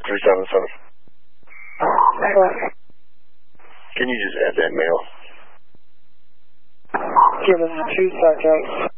377. Correct. Can you just add that mail? Give us 2 seconds.